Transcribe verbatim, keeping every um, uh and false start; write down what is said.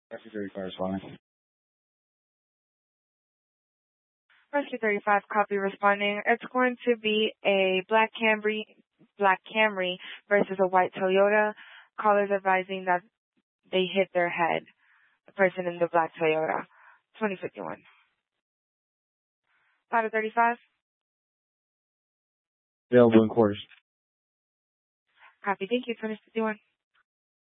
Rescue thirty-five responding. Rescue thirty-five, copy responding. It's going to be a black Camry, black Camry versus a white Toyota. Callers advising that they hit their head. The person in the black Toyota. twenty fifty-one. Five thirty-five. Available in quarters. Copy. Thank you. twenty fifty-one.